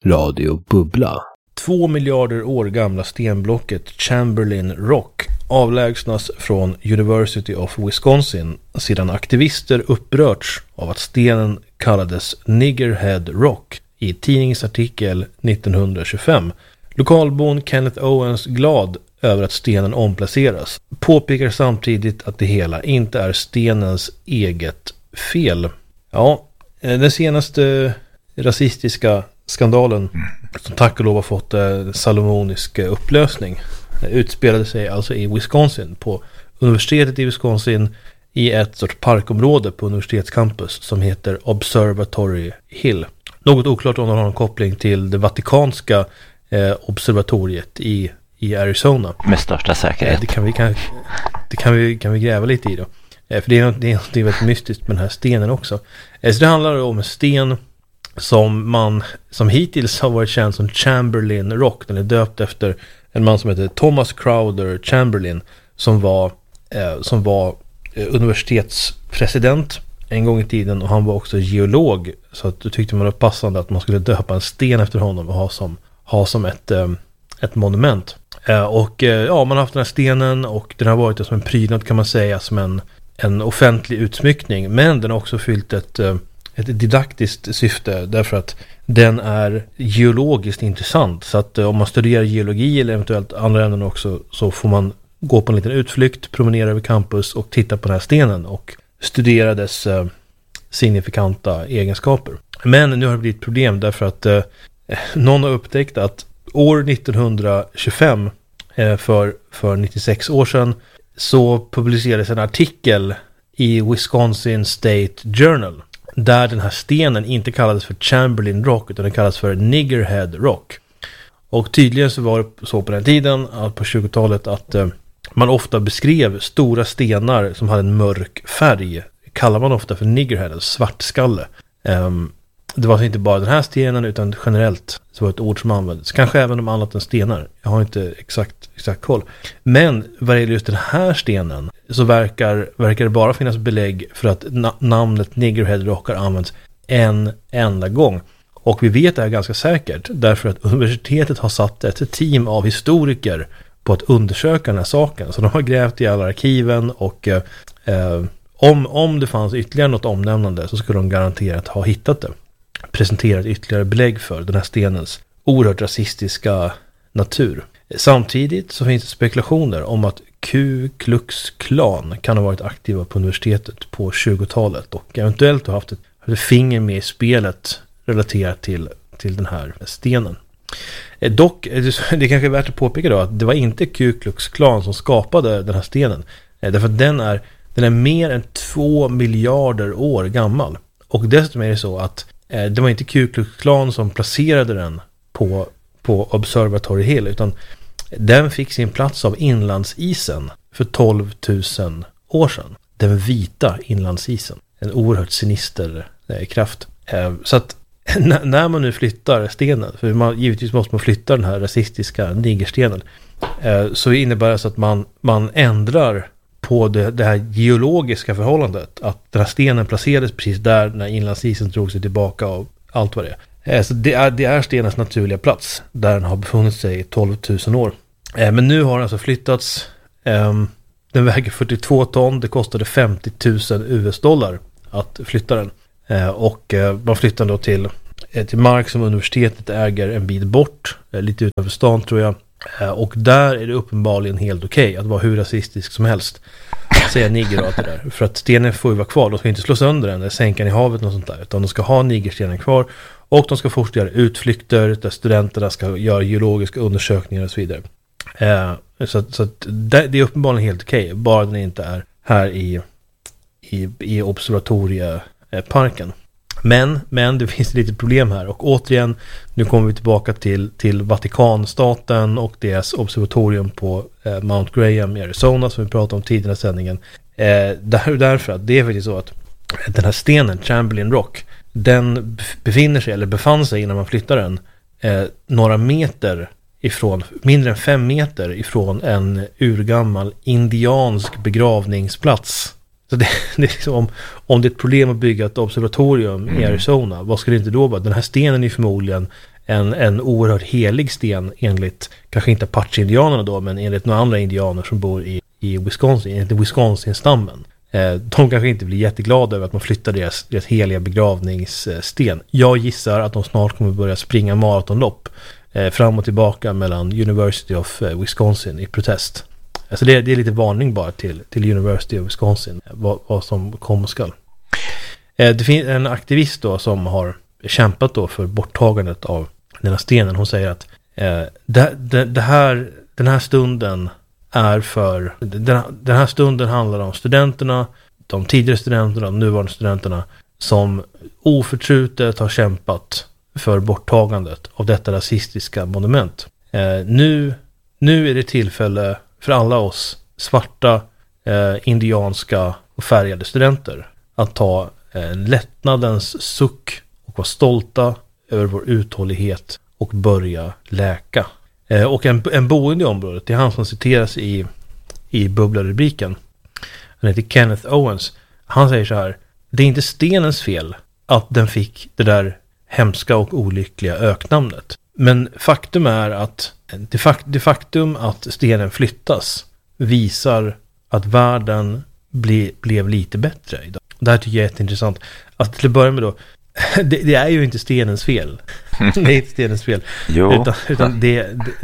Radio Bubbla. 2 miljarder år gamla stenblocket Chamberlain Rock avlägsnas från University of Wisconsin sedan aktivister upprörts av att stenen kallades Niggerhead Rock i tidningsartikel 1925. Lokalbon Kenneth Owens, glad över att stenen omplaceras, påpekar samtidigt att det hela inte är stenens eget fel. Ja, den senaste rasistiska skandalen som tack och lov har fått salomonisk upplösning utspelade sig alltså i Wisconsin, på universitetet i Wisconsin, i ett sorts parkområde på universitetscampus som heter Observatory Hill. Något oklart om de har en koppling till det vatikanska observatoriet i Arizona. Med största säkerhet. Det kan vi gräva lite i då. För det är något väldigt mystiskt med den här stenen också. Så det handlar om en sten som hittills har varit känd som Chamberlain Rock. Den är döpt efter en man som heter Thomas Crowder Chamberlain, som var universitetspresident en gång i tiden, och han var också geolog, så att då tyckte man det var passande att man skulle döpa en sten efter honom och ha som ett monument. Man har haft den här stenen, och den har varit som en prydnad, kan man säga, som en offentlig utsmyckning, men den har också fyllt ett didaktiskt syfte, därför att den är geologiskt intressant. Så att om man studerar geologi eller eventuellt andra ämnen också, så får man gå på en liten utflykt, promenera över campus och titta på den här stenen och studera dess signifikanta egenskaper. Men nu har det blivit ett problem, därför att någon har upptäckt att år 1925, för 96 år sedan, så publicerades en artikel i Wisconsin State Journal där den här stenen inte kallades för Chamberlain Rock, utan den kallades för Niggerhead Rock. Och tydligen så var det så på den tiden, på 20-talet, att man ofta beskrev stora stenar som hade en mörk färg, kallar man ofta för Niggerhead, eller svartskalle. Det var inte bara den här stenen, utan generellt så var det ett ord som användes. Kanske även om annat än stenar. Jag har inte exakt koll. Men vad gäller just den här stenen så verkar det bara finnas belägg för att namnet Niggerhead Rock har använts en enda gång. Och vi vet det här ganska säkert, därför att universitetet har satt ett team av historiker på att undersöka den här saken. Så de har grävt i alla arkiven, och om det fanns ytterligare något omnämnande så skulle de garanterat ha hittat det. Presenterat ytterligare belägg för den här stenens oerhört rasistiska natur. Samtidigt så finns det spekulationer om att Ku Klux Klan kan ha varit aktiva på universitetet på 20-talet och eventuellt har haft ett finger med i spelet relaterat till den här stenen. Dock, det kanske är värt att påpeka då att det var inte Ku Klux Klan som skapade den här stenen. Därför att den är mer än 2 miljarder år gammal. Och dessutom är det så att det var inte Ku Klux Klan som placerade den på Observatory Hill, utan den fick sin plats av inlandsisen för 12 000 år sedan. Den vita inlandsisen. En oerhört sinister kraft. Så att när man nu flyttar stenen, för givetvis måste man flytta den här rasistiska niggerstenen, så innebär det så att man ändrar på det här geologiska förhållandet, att den här stenen placerades precis där när inlandsisen drog sig tillbaka och allt vad det är. Så det är stenens naturliga plats där den har befunnit sig i 12 000 år. Men nu har den alltså flyttats. Den väger 42 ton. Det kostade 50 000 US-dollar att flytta den. Och man flyttar då till mark som universitetet äger en bit bort, lite utanför stan tror jag. Och där är det uppenbarligen helt okej att vara hur rasistisk som helst. Säga nigger och allt det där. För att stenen får ju vara kvar. De ska inte slå sönder den eller sänka den i havet och sånt där. Utan de ska ha niggerstenen kvar. Och de ska först göra utflykter där studenterna ska göra geologiska undersökningar och så vidare. Så det är uppenbarligen helt okej. Bara den inte är här i observatorieparken. Men det finns lite problem här, och återigen, nu kommer vi tillbaka till Vatikanstaten och deras observatorium på Mount Graham i Arizona som vi pratade om tidigare i sändningen. Därför att det är faktiskt så att den här stenen, Chamberlain Rock, den befann sig innan man flyttade den några meter ifrån, mindre än 5 meter ifrån en urgammal indiansk begravningsplats. Så det är liksom, om det är ett problem att bygga ett observatorium i Arizona, vad skulle det inte då vara? Den här stenen är förmodligen en oerhört helig sten enligt, kanske inte Apache-indianerna då, men enligt några andra indianer som bor i Wisconsin, enligt Wisconsin-stammen. De kanske inte blir jätteglada över att man flyttar deras heliga begravningssten. Jag gissar att de snart kommer börja springa maratonlopp fram och tillbaka mellan University of Wisconsin i protest. Alltså det är lite varning bara till University of Wisconsin vad som kommer skall. Det finns en aktivist då som har kämpat då för borttagandet av den här stenen. Hon säger att den här stunden är för den här stunden handlar om studenterna, de tidigare studenterna, de nuvarande studenterna som oförtrutet har kämpat för borttagandet av detta rasistiska monument. Nu är det tillfälle för alla oss svarta, indianska och färgade studenter att ta en lättnadens suck och vara stolta över vår uthållighet och börja läka. Och en boende i området, det är han som citeras i bubblarubriken. Han heter Kenneth Owens. Han säger så här: det är inte stenens fel att den fick det där hemska och olyckliga öknamnet. Men faktum är att det faktum att stenen flyttas visar att världen blev lite bättre idag. Det här tycker jag är jätteintressant. Att till att börja med då, det är ju inte stenens fel. Det är inte stenens fel. Utan det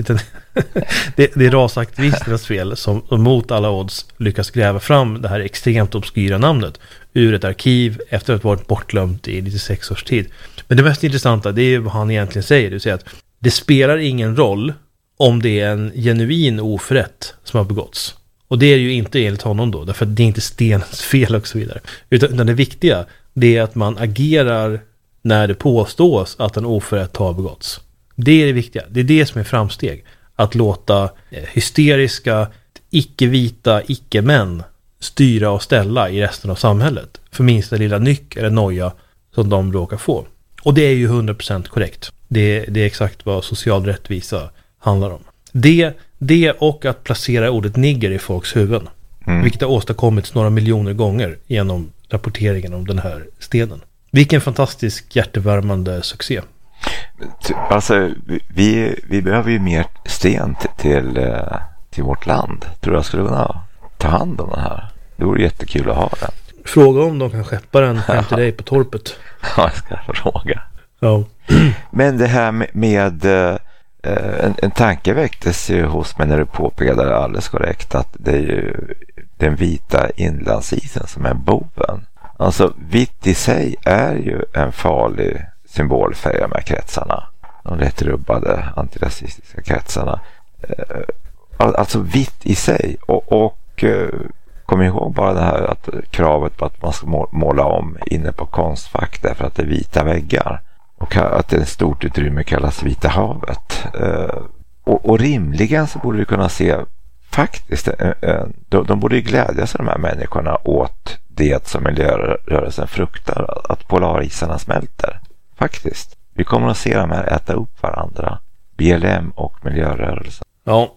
är rasaktivisternas fel som mot alla odds lyckas gräva fram det här extremt obskyra namnet ur ett arkiv efter att ha varit bortglömt i 96 års tid. Men det mest intressanta, det är vad han egentligen säger. Det vill säga att det spelar ingen roll om det är en genuin oförrätt som har begåtts. Och det är ju inte enligt honom då, därför att det är inte stenens fel och så vidare. Utan det viktiga, det är att man agerar när det påstås att en oförrätt har begåtts. Det är det viktiga. Det är det som är framsteg. Att låta hysteriska, icke-vita, icke-män styra och ställa i resten av samhället. För minsta lilla nyck eller noja som de råkar få. Och det är ju 100% korrekt. Det är exakt vad social rättvisa handlar om. Det och att placera ordet nigger i folks huvuden. Vilket har åstadkommits några miljoner gånger genom rapporteringen om den här stenen. Vilken fantastisk hjärtevärmande succé. Alltså, vi behöver ju mer sten till vårt land. Tror jag skulle kunna ta hand om den här. Det vore jättekul att ha den. Fråga om de kan skeppa den hem till dig på torpet. Ja, jag ska fråga. Ja. Men det här med en tanke väcktes ju hos mig när du påpekade alldeles korrekt att det är ju den vita inlandsisen som är boven. Alltså vitt i sig är ju en farlig symbol för de här kretsarna. De rätt rubbade antirasistiska kretsarna. Alltså vitt i sig. Och kom ihåg bara det här att kravet på att man ska måla om inne på Konstfack därför att det är vita väggar. Och att det är ett stort utrymme kallas Vita havet. Och rimligen så borde vi kunna se faktiskt, de borde ju glädja sig de här människorna åt det som miljörörelsen fruktar, att polarisarna smälter. Faktiskt. Vi kommer att se de här äta upp varandra. BLM och miljörörelsen. Ja,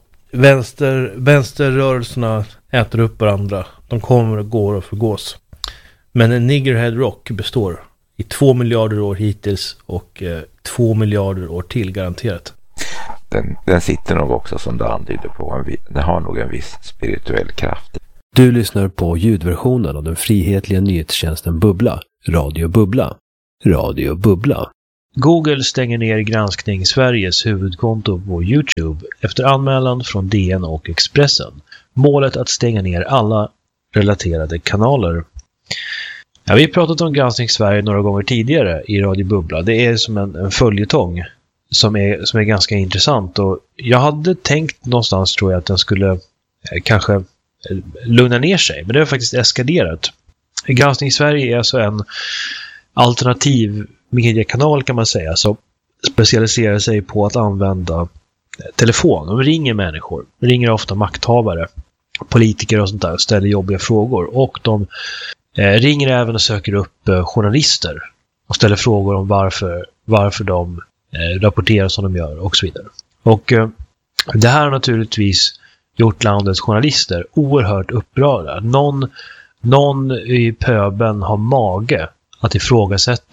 vänsterrörelserna äter upp varandra. De kommer och går och förgås. Men en Niggerhead Rock består i 2 miljarder år hittills och 2 miljarder år till garanterat. Den sitter nog också som du antyder på. Den har nog en viss spirituell kraft. Du lyssnar på ljudversionen av den frihetliga nyhetstjänsten Bubbla. Radio Bubbla. Radio Bubbla. Google stänger ner Granskning Sveriges huvudkonto på YouTube efter anmälan från DN och Expressen. Målet att stänga ner alla relaterade kanaler. Ja, vi har pratat om Granskning Sverige några gånger tidigare i Radio Bubbla. Det är som en följetong som är ganska intressant. Och jag hade tänkt någonstans, tror jag, att den skulle kanske lugna ner sig. Men det har faktiskt eskalerat. Granskning Sverige är alltså en alternativ mediekanal, kan man säga, som specialiserar sig på att använda telefon. De ringer människor. De ringer ofta makthavare, politiker och sånt där och ställer jobbiga frågor. Och de ringer även och söker upp journalister och ställer frågor om varför de rapporterar som de gör och så vidare. Och det här har naturligtvis gjort landets journalister oerhört upprörda. Någon i pöben har mage att ifrågasätta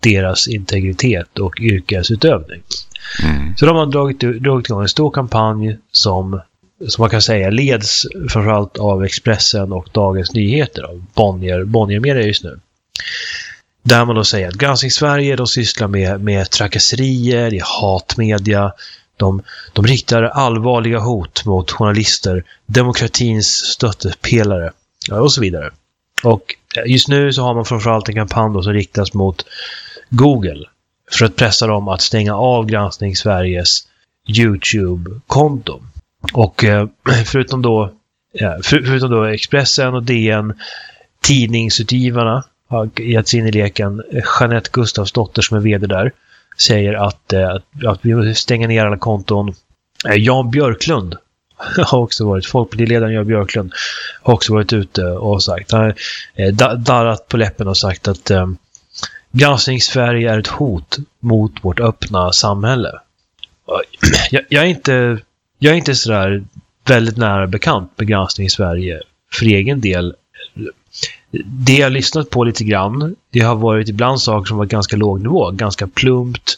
deras integritet och yrkesutövning. Så de har dragit igång en stor kampanj som man kan säga leds framförallt av Expressen och Dagens Nyheter, av Bonnier Media just nu. Där man då säger att Granskning Sverige, de sysslar med trakasserier, i hatmedia, de riktar allvarliga hot mot journalister, demokratins stöttepelare och så vidare. Och just nu så har man framförallt en kampanj som riktas mot Google för att pressa dem att stänga av Granskning Sveriges YouTube-konto. Och förutom då Expressen och DN, tidningsutgivarna har gett sig in i leken. Jeanette Gustafsdotter som är vd där säger att vi måste stänga ner alla konton. Jan Björklund har också varit, folkpartiledaren Jan Björklund har också varit ute och sagt, han har darrat på läppen och sagt att Granskning Sverige är ett hot mot vårt öppna samhälle. Jag är inte sådär väldigt nära bekant med Granskning Sverige för egen del. Det jag har lyssnat på lite grann, det har varit ibland saker som var ganska låg nivå, ganska plumpt.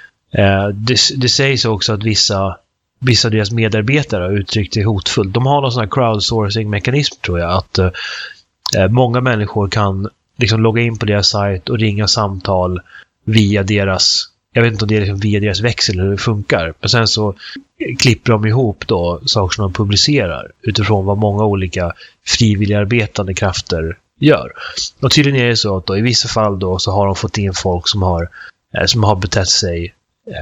Det sägs också att vissa av deras medarbetare har uttryckt det hotfullt. De har någon sån här crowdsourcing-mekanism, tror jag, att många människor kan liksom logga in på deras sajt och ringa samtal via deras, jag vet inte om det är liksom via deras växel eller hur det funkar. Men sen så klipper de ihop då saker som de publicerar utifrån vad många olika frivilliga arbetande krafter gör. Och tydligen är det så att då, i vissa fall då så har de fått in folk som har betett sig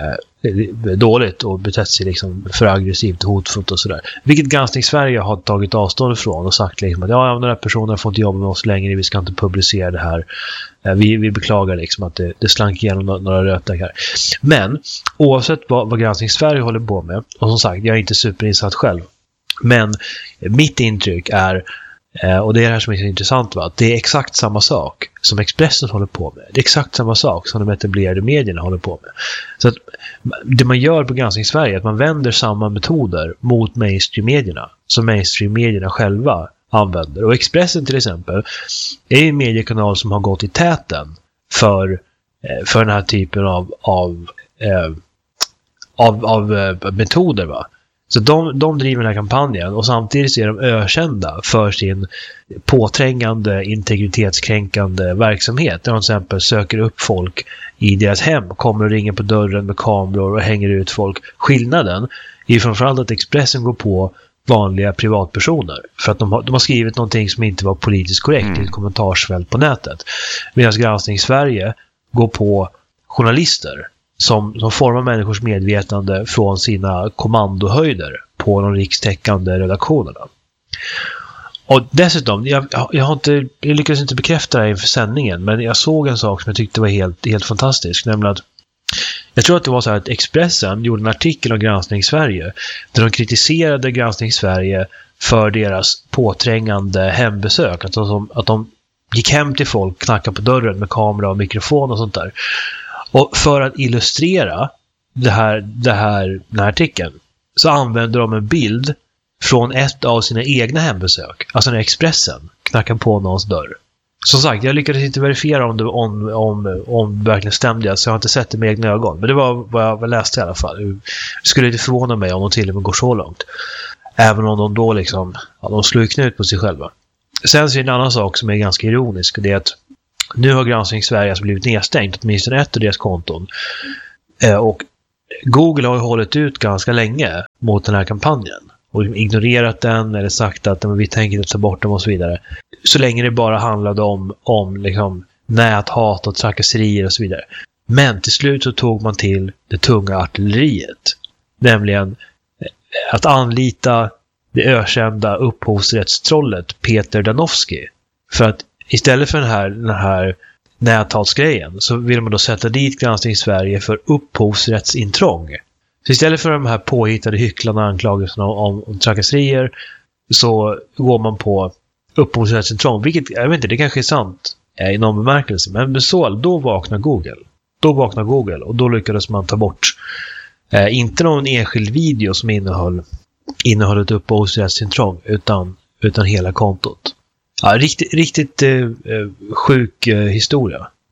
dåligt och betett sig liksom för aggressivt och hotfullt och sådär. Vilket Granskning Sverige har tagit avstånd ifrån och sagt liksom att den här personen får inte jobba med oss längre, vi ska inte publicera det här. Vi beklagar liksom att det slank igenom några rötägare. Men oavsett vad Granskning Sverige håller på med, och som sagt, jag är inte superinsatt själv, men mitt intryck är, och det är det här som är så intressant, att det är exakt samma sak som Expressen håller på med. Det är exakt samma sak som de etablerade medierna håller på med. Så att det man gör på Granskning Sverige är att man vänder samma metoder mot mainstream-medierna som mainstream-medierna själva använder. Och Expressen till exempel är en mediekanal som har gått i täten för den här typen av metoder, va? Så de driver den här kampanjen och samtidigt är de ökända för sin påträngande, integritetskränkande verksamhet. Där de till exempel söker upp folk i deras hem, kommer och ringer på dörren med kameror och hänger ut folk. Skillnaden är framförallt att Expressen går på vanliga privatpersoner för att de har skrivit någonting som inte var politiskt korrekt i ett kommentarsfält på nätet. Medan Granskning Sverige går på journalister som formar människors medvetande från sina kommandohöjder på de rikstäckande redaktionerna. Och dessutom, jag lyckades inte bekräfta det här inför sändningen, men jag såg en sak som jag tyckte var helt fantastisk, nämligen att jag tror att det var så här att Expressen gjorde en artikel om Granskning Sverige där de kritiserade Granskning Sverige för deras påträngande hembesök, att de gick hem till folk, knackade på dörren med kamera och mikrofon och sånt där. Och för att illustrera den här artikeln så använder de en bild från ett av sina egna hembesök. Alltså när Expressen knackar på någons dörr. Som sagt, jag lyckades inte verifiera om det verkligen stämde. Så jag har inte sett det med egna ögon. Men det var vad jag läste i alla fall. Det skulle inte förvåna mig om de till och med går så långt. Även om de då liksom, de slår knut på sig själva. Sen så är det en annan sak som är ganska ironisk. Och det är att nu har Granskning Sverige alltså blivit nedstängt, åtminstone ett av deras konton. Och Google har ju hållit ut ganska länge mot den här kampanjen. Och ignorerat den eller sagt att vi tänker inte ta bort dem och så vidare. Så länge det bara handlade om liksom näthat och trakasserier och så vidare. Men till slut så tog man till det tunga artilleriet. Nämligen att anlita det ökända upphovsrättstrollet Peter Danowski. För att istället för den här näthatsgrejen så vill man då sätta dit Granskning Sverige för upphovsrättsintrång. Så istället för de här påhittade hycklarna anklagelserna om trakasserier så går man på upphovsrättsintrång. Vilket, jag vet inte, det kanske är sant i någon bemärkelse. Men så, då vaknar Google. Och då lyckades man ta bort inte någon enskild video som innehöll ett upphovsrättsintrång utan hela kontot. Ja, riktigt sjuk historia.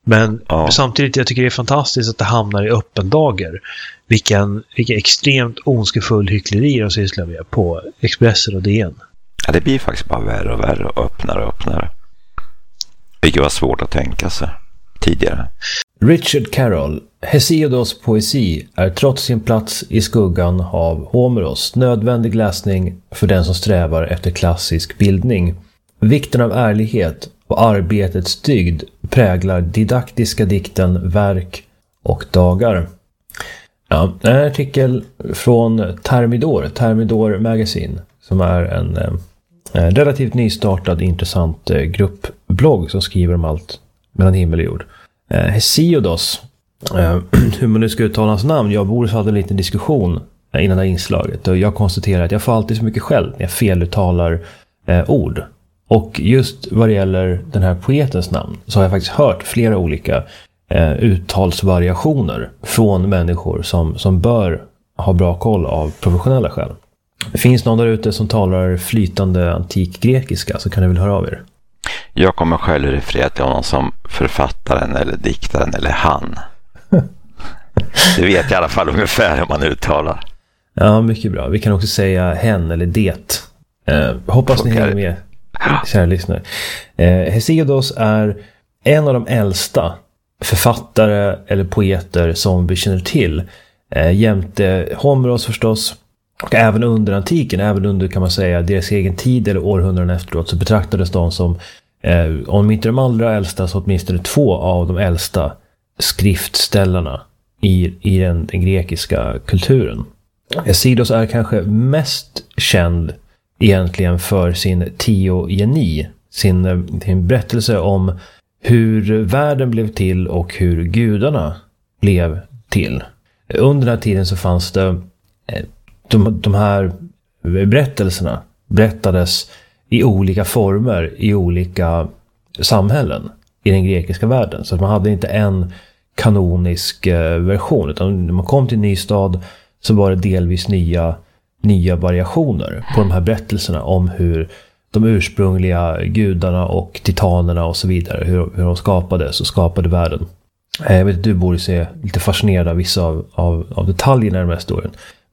Men samtidigt, jag tycker det är fantastiskt att det hamnar i öppen dager. Vilken extremt ondskefull hyckleri de sysslar med på Expressen och DN. Ja, det blir faktiskt bara värre och värre och öppnare. Vilket var svårt att tänka sig tidigare. Richard Carroll. Hesiodos poesi är trots sin plats i skuggan av Homeros nödvändig läsning för den som strävar efter klassisk bildning. Vikten av ärlighet och arbetets dygd präglar didaktiska dikten Verk och dagar. Ja, en artikel från Thermidor Magazine, som är en relativt nystartad intressant gruppblogg som skriver om allt mellan himmel och jord. Hesiodos, hur man nu ska uttala hans namn. Jag och Boris hade en liten diskussion innan det här inslaget och jag konstaterar att jag får alltid så mycket själv när jag feluttalar ord. Och just vad det gäller den här poetens namn så har jag faktiskt hört flera olika uttalsvariationer från människor som bör ha bra koll av professionella skäl. Det finns någon där ute som talar flytande antik grekiska, så kan ni väl höra av er. Jag kommer själv referera till honom som författaren eller diktaren eller han. Det vet jag i alla fall ungefär hur man uttalar. Ja, mycket bra. Vi kan också säga hen eller det. Hoppas ni hänger med, kära lyssnare. Hesiodos är en av de äldsta författare eller poeter som vi känner till. Jämte Homeros förstås. Och även under antiken, även under, kan man säga, deras egen tid eller århundraden efteråt, så betraktades de som, om inte de allra äldsta, så åtminstone 2 av de äldsta skriftställarna i den grekiska kulturen. Hesiodos är kanske mest känd egentligen för sin teogeni, sin berättelse om hur världen blev till och hur gudarna blev till. Under den här tiden så fanns det de här berättelserna berättades i olika former i olika samhällen i den grekiska världen. Så att man hade inte en kanonisk version, utan när man kom till en ny stad så var det delvis nya variationer på de här berättelserna om hur de ursprungliga gudarna och titanerna och så vidare, hur de skapades och skapade världen. Jag vet att du borde se lite fascinerad av vissa av detaljerna i den här historien.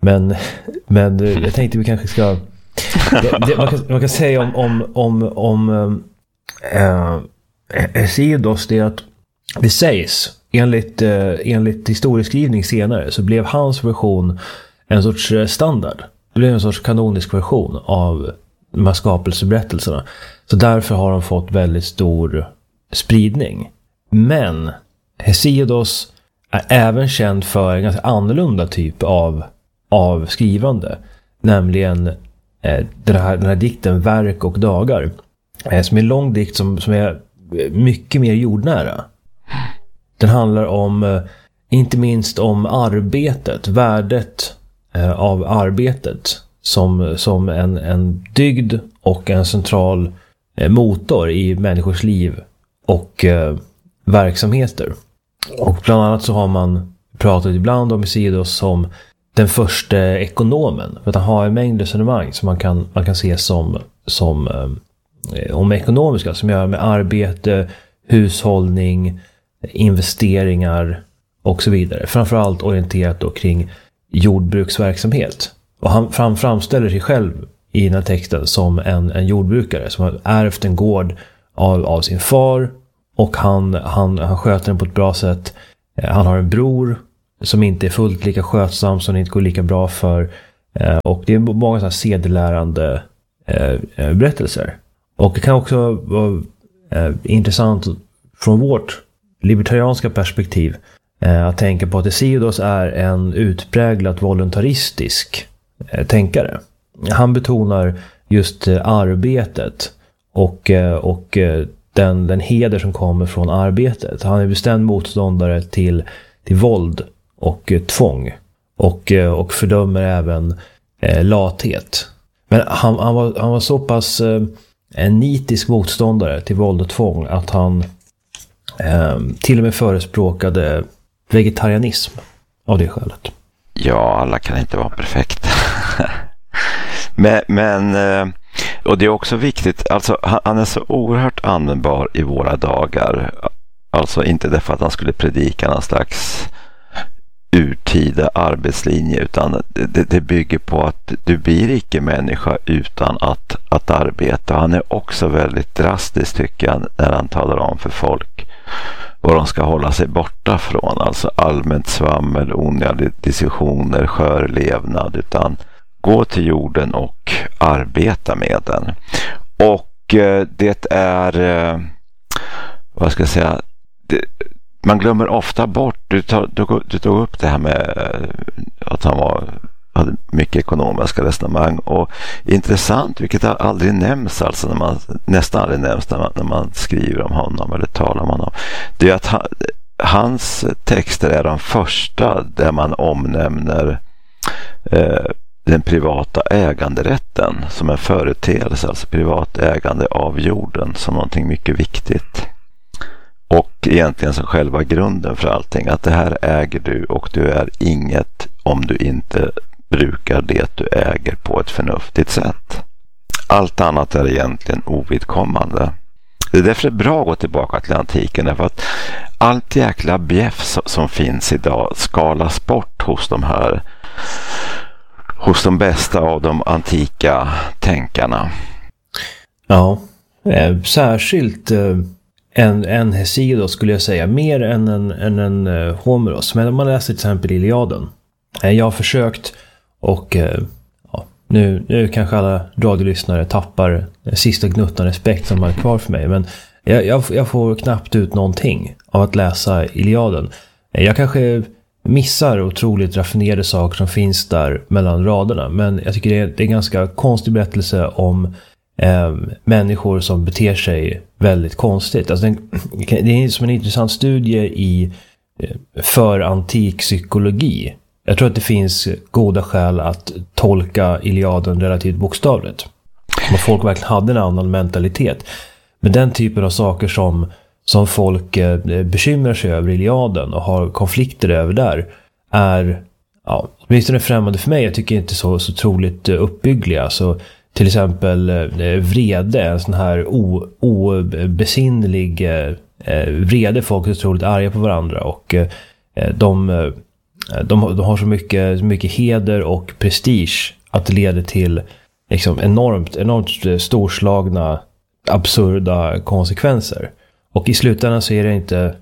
Men jag tänkte vi kanske ska... man kan säga om Hesiodos det att det sägs, enligt historieskrivning senare, så blev hans version en sorts standard. Det blev en sorts kanonisk version av de här skapelseberättelserna. Så därför har de fått väldigt stor spridning. Men Hesiodos är även känd för en ganska annorlunda typ av skrivande, nämligen den här dikten Verk och dagar, som är en lång dikt som är mycket mer jordnära. Den handlar om, inte minst om arbetet, värdet av arbetet som en dygd och en central motor i människors liv och verksamheter. Och bland annat så har man pratat ibland om Hesiodos som den första ekonomen, för att han har en mängd resonemang som man kan se som om ekonomiska, som gör med arbete, hushållning, investeringar och så vidare. Framförallt orienterat då kring jordbruksverksamhet. Och han framställer sig själv i den här texten som en jordbrukare som har ärvt en gård av sin far, och han sköter den på ett bra sätt. Han har en bror som inte är fullt lika skötsam, som det inte går lika bra för. Och det är många sådana sedelärande berättelser. Och det kan också vara intressant från vårt libertarianska perspektiv att tänka på att Hesiodos är en utpräglat voluntaristisk tänkare. Han betonar just arbetet och den heder som kommer från arbetet. Han är bestämd motståndare till våld och tvång och fördömer även lathet. Men han var så pass en nitisk motståndare till våld och tvång att han till och med förespråkade vegetarianism av det skälet. Ja, alla kan inte vara perfekta. men och det är också viktigt, alltså han är så oerhört användbar i våra dagar. Alltså inte därför att han skulle predika någon slags urtida arbetslinje, utan det bygger på att du blir icke människa utan att arbeta. Han är också väldigt drastisk, tycker jag, när han talar om för folk vad de ska hålla sig borta från. Alltså allmänt svammel, onödiga diskussioner, skör levnad, utan gå till jorden och arbeta med den. Och det är, vad ska jag säga, man glömmer ofta bort, du tog upp det här med att han hade mycket ekonomiska resonemang, och intressant, vilket aldrig nämns, alltså nästan aldrig nämns när man skriver om honom eller talar om honom, det är att hans texter är de första där man omnämner den privata äganderätten som en företeelse, alltså privat ägande av jorden, som någonting mycket viktigt. Och egentligen som själva grunden för allting, att det här äger du och du är inget om du inte brukar det du äger på ett förnuftigt sätt. Allt annat är egentligen ovidkommande. Det är därför det är bra att gå tillbaka till antiken, därför att allt jäkla bjäff som finns idag skalas bort hos de bästa av de antika tänkarna. Ja, särskilt en Hesiod skulle jag säga, mer än en Homeros. Men om man läser till exempel Iliaden, jag har försökt, och nu kanske alla radiolyssnare tappar sista gnuttan respekt som är kvar för mig, men jag får knappt ut någonting av att läsa Iliaden. Jag kanske missar otroligt raffinerade saker som finns där mellan raderna, men jag tycker det är en ganska konstig berättelse om människor som beter sig väldigt konstigt. Alltså det är som en intressant studie i för antik psykologi. Jag tror att det finns goda skäl att tolka Iliaden relativt bokstavligt. Om folk verkligen hade en annan mentalitet. Men den typen av saker som folk bekymrar sig över Iliaden och har konflikter över där är, åtminstone främmande för mig. Jag tycker inte så otroligt uppbyggliga. Så till exempel vrede, en sån här obesinnlig vrede. Folk är otroligt arga på varandra, och de har så mycket heder och prestige att det leder till liksom enormt storslagna, absurda konsekvenser. Och i slutändan så är det inte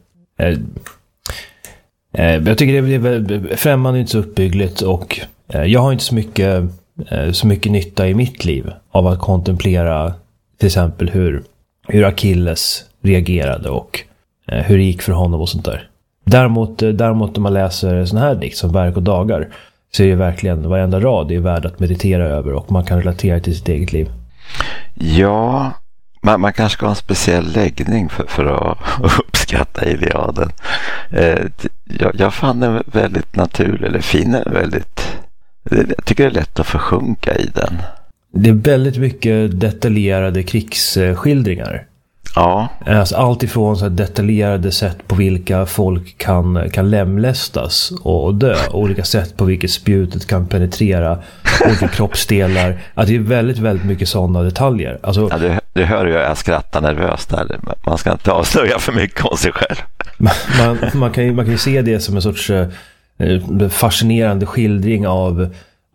jag tycker det är främmande, inte så uppbyggligt, och jag har inte så mycket nytta i mitt liv av att kontemplera till exempel hur Achilles reagerade och hur det gick för honom och sånt där. Däremot om man läser sån här dikt som Verk och dagar, så är det verkligen varenda rad är värd att meditera över, och man kan relatera till sitt eget liv. Ja, man kanske ska ha en speciell läggning för att uppskatta Iliaden. Jag fann den väldigt naturlig, eller finner väldigt, jag tycker det är lätt att försjunka i den. Det är väldigt mycket detaljerade krigsskildringar. Ja. Alltså allt ifrån så här detaljerade sätt på vilka folk kan lemlästas och dö, olika sätt på vilket spjutet kan penetrera olika kroppsdelar. Att det är väldigt, väldigt mycket sådana detaljer. Alltså, ja, du hör ju jag skrattar nervöst där. Man ska inte avslöja för mycket om sig själv. Man kan ju se det som en sorts fascinerande skildring av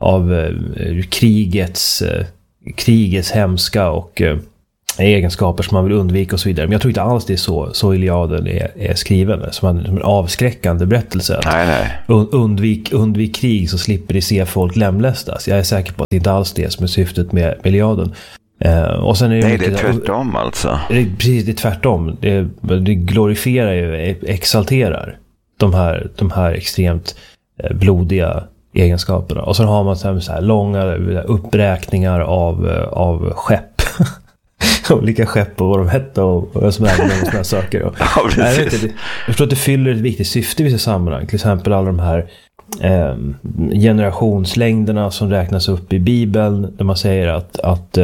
krigets hemska och egenskaper som man vill undvika och så vidare. Men jag tror inte alls det är så Iliaden är skriven, som en avskräckande berättelse. Nej. Undvik krig så slipper de se folk lemlästas. Jag är säker på att det inte alls det som är syftet med Iliaden. Och sen är det det är tvärtom alltså. Precis, det är tvärtom. Det glorifierar ju, exalterar de här extremt blodiga egenskaperna. Och sen har man så här långa uppräkningar av skepp. Olika skepp och vad de hette och vad som är med sådana här saker. Jag tror att det fyller ett viktigt syfte i vissa sammanhang. Till exempel alla de här generationslängderna som räknas upp i Bibeln, där man säger att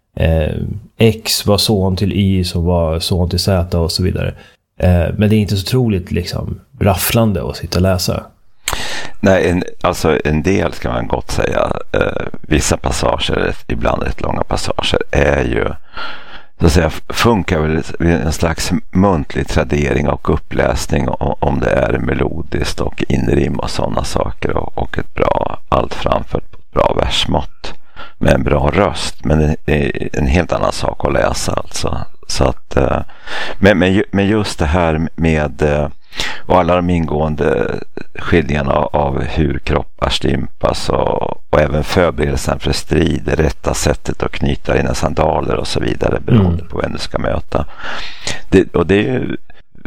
X var son till Y som var son till Z och så vidare. Men det är inte så otroligt liksom rafflande att sitta och läsa. Nej, alltså en del ska man gott säga. Vissa passager, ibland rätt långa passager, är ju så att säga, funkar väl en slags muntlig tradering och uppläsning om det är melodiskt och inrim och sådana saker och ett bra, allt framfört på ett bra versmått med en bra röst, men det är en helt annan sak att läsa alltså. Så att, men just det här med och alla de ingående skildringarna av hur kroppar stympas och även förberedelsen för strid, det rätta sättet att knyta dina sandaler och så vidare beroende på vem du ska möta. Och det är ju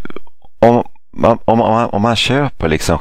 om man köper liksom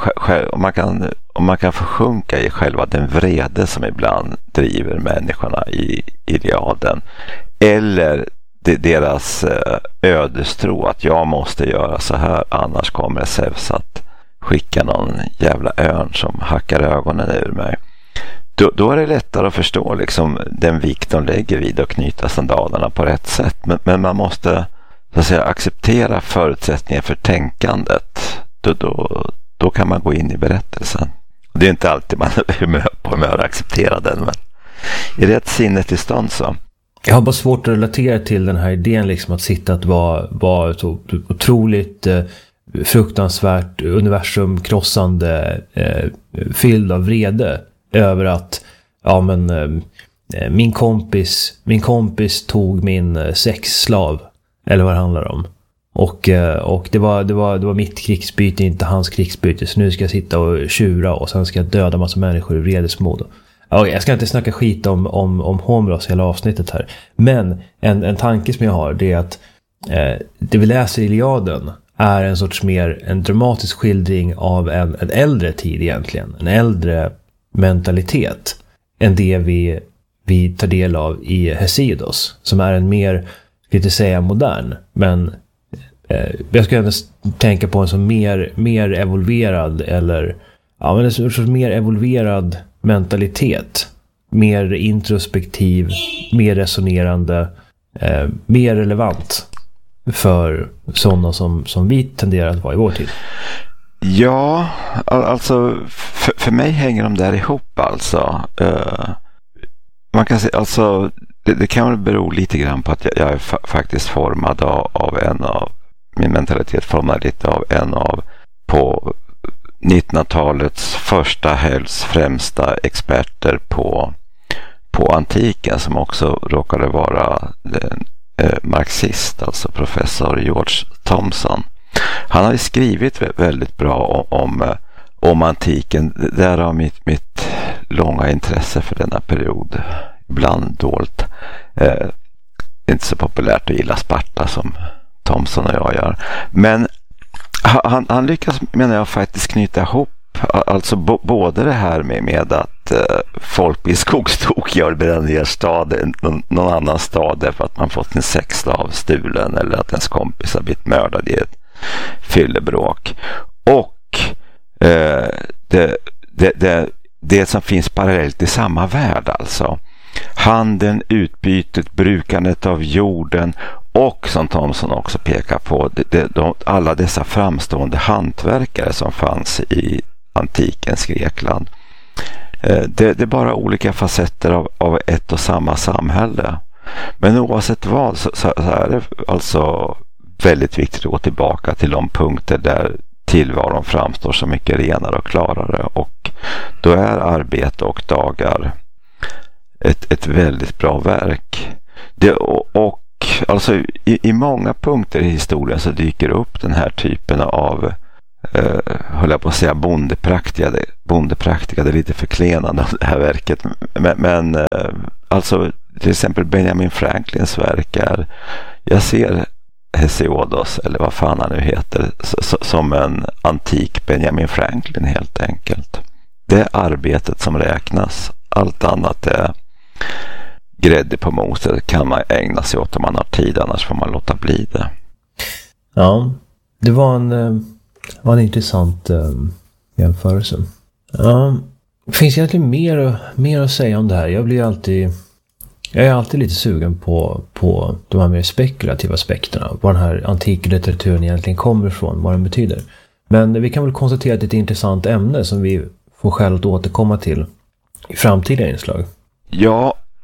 om man kan försjunka i själva den vrede som ibland driver människorna i Iliaden, eller deras ödestro att jag måste göra så här annars kommer Zeus att skicka någon jävla örn som hackar ögonen ur mig. Då är det lättare att förstå liksom den vikt de lägger vid att knyta sandalerna på rätt sätt, men man måste så att säga acceptera förutsättningar för tänkandet. Då kan man gå in i berättelsen. Det är inte alltid man är med att acceptera den, men i rätt sinnetillstånd så. Jag har bara svårt att relatera till den här idén liksom att sitta att vara så otroligt fruktansvärt universum krossande fylld av vrede över att ja men min kompis tog min sexslav eller vad det handlar om. Och det var mitt krigsbyte, inte hans krigsbyte, så nu ska jag sitta och tjura och sen ska jag döda massa människor i vredesmod. Jag ska inte snacka skit om Homeros hela avsnittet här. Men en tanke som jag har, det är att det vi läser i Iliaden är en sorts en dramatisk skildring av en äldre tid egentligen. En äldre mentalitet än det vi tar del av i Hesiodus. Som är en mer, ska inte säga modern, men jag skulle ändå tänka på en som mer evolverad, eller ja, men en sorts mer evolverad mentalitet, mer introspektiv, mer resonerande, mer relevant för sådana som vi tenderar att vara i vår tid. Ja, alltså för mig hänger de där ihop alltså. Man kan säga alltså det kan väl bero lite grann på att jag är faktiskt formad av min mentalitet formad lite av en av på 1900-talets första hälfts främsta experter på antiken, som också råkade vara marxist, alltså professor George Thomson. Han har skrivit väldigt bra om antiken. Därav mitt långa intresse för denna period. Ibland dolt. Inte så populärt att gilla Sparta som Thomson och jag gör. Men han lyckas, menar jag, faktiskt knyta ihop alltså både det här med att folk blir skogstokiga och bränner ner någon annan stad därför att man fått en sexslav stulen, eller att ens kompis har blivit mördad i ett fyllebråk, och det som finns parallellt i samma värld, alltså handeln, utbytet, brukandet av jorden, och som Thomson också pekar på alla dessa framstående hantverkare som fanns i antikens Grekland. Det är bara olika facetter av ett och samma samhälle. Men oavsett vad så är det alltså väldigt viktigt att gå tillbaka till de punkter där tillvaron framstår så mycket renare och klarare, och då är arbete och dagar ett väldigt bra verk. Och alltså i många punkter i historien så dyker upp den här typen av höll jag på att säga bondepraktiga, det är lite förklenande av det här verket, men alltså till exempel Benjamin Franklins verk jag ser Hesiodus, eller vad fan han nu heter, som en antik Benjamin Franklin helt enkelt. Det är arbetet som räknas, allt annat är grädde på moset, kan man ägna sig åt om man har tid, annars får man låta bli det. Ja, det var en intressant jämförelse. Ja, det finns egentligen mer att säga om det här. Jag är alltid lite sugen på de här mer spekulativa aspekterna, vad den här antiklitteraturen egentligen kommer ifrån, vad den betyder. Men vi kan väl konstatera att det är ett intressant ämne som vi får skäl att återkomma till i framtida inslag. Ja,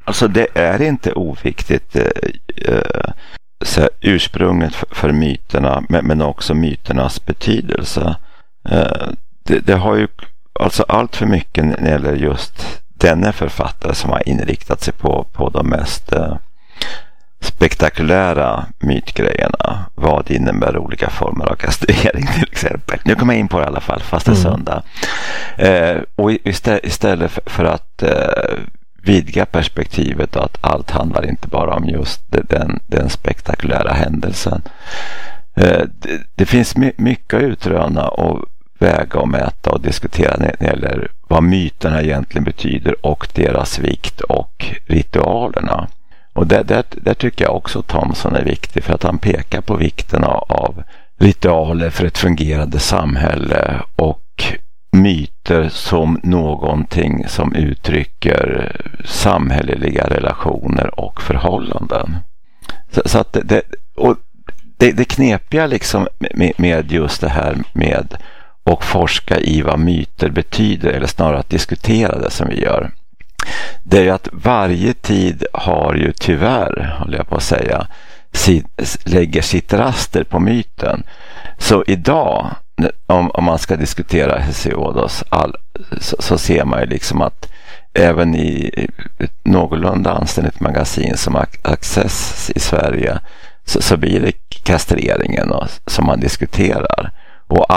Alltså det är inte oviktigt så ursprunget för myterna, men också myternas betydelse. Det har ju alltså allt för mycket när det gäller just denna författare som har inriktat sig på de mest spektakulära mytgrejerna. Vad innebär olika former av kastrering till exempel. Nu kommer jag in på det i alla fall, fast det är söndag. Och istället för att vidga perspektivet och att allt handlar inte bara om just den spektakulära händelsen. Det finns mycket att utröna och väga och mäta och diskutera när det gäller vad myterna egentligen betyder och deras vikt och ritualerna. Och där tycker jag också Thomson är viktig, för att han pekar på vikten av ritualer för ett fungerande samhälle och myter som någonting som uttrycker samhälleliga relationer och förhållanden. Så att det knepiga liksom med just det här med och forska i vad myter betyder, eller snarare att diskutera det som vi gör, det är ju att varje tid har ju tyvärr, håller jag på att säga, lägger sitt raster på myten. Så idag, om man ska diskutera Hesiodos, så ser man ju liksom att även i ett någorlunda anständigt magasin som Access i Sverige så blir det kastreringen som man diskuterar. Och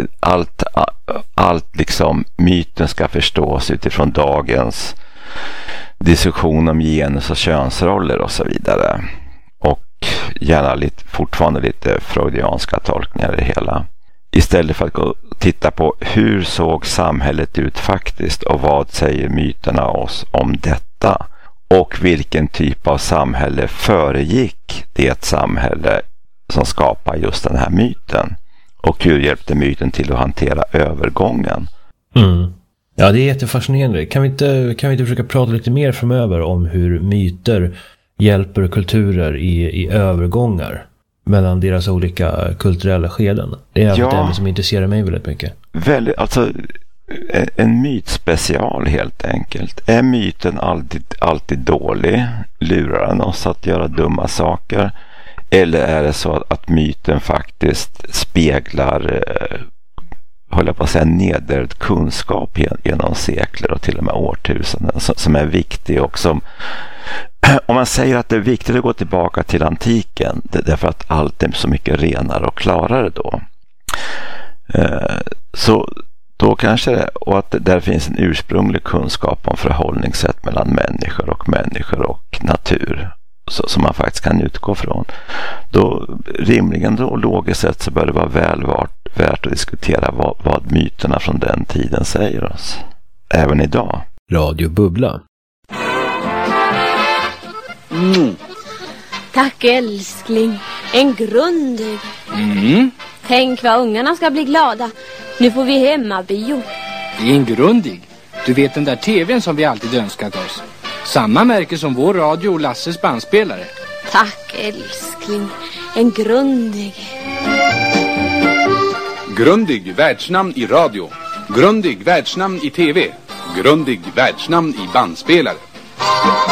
allt liksom myten ska förstås utifrån dagens diskussion om genus och könsroller och så vidare. Och gärna fortfarande lite freudianska tolkningar i det hela. Istället för att gå och titta på hur såg samhället ut faktiskt och vad säger myterna oss om detta. Och vilken typ av samhälle föregick det samhälle som skapar just den här myten. Och hur hjälpte myten till att hantera övergången? Mm. Ja, det är jättefascinerande. Kan vi inte försöka prata lite mer framöver om hur myter hjälper kulturer i övergångar mellan deras olika kulturella skeden? Det är ett ämne som intresserar mig väldigt mycket. Alltså en mytspecial helt enkelt. Är myten alltid dålig? Lurar den oss att göra dumma saker? Eller är det så att myten faktiskt speglar, håller på att säga, nedärvd kunskap genom sekler och till och med årtusenden som är viktig, och som, om man säger att det är viktigt att gå tillbaka till antiken, därför att allt är så mycket renare och klarare då. Så då kanske det, och att där finns en ursprunglig kunskap om förhållningssätt mellan människor och natur. Som man faktiskt kan utgå från. Då rimligen då logiskt sett så bör det vara väl värt att diskutera vad myterna från den tiden säger oss. Även idag. Radio Bubbla. Tack älskling. En grundig. Tänk vad ungarna ska bli glada. Nu får vi hemmabio. Det är en grundig. Du vet den där tvn som vi alltid önskat oss. Samma märke som vår radio och Lasses bandspelare. Tack älskling. En grundig. Grundig världsnamn i radio. Grundig världsnamn i tv. Grundig världsnamn i bandspelare.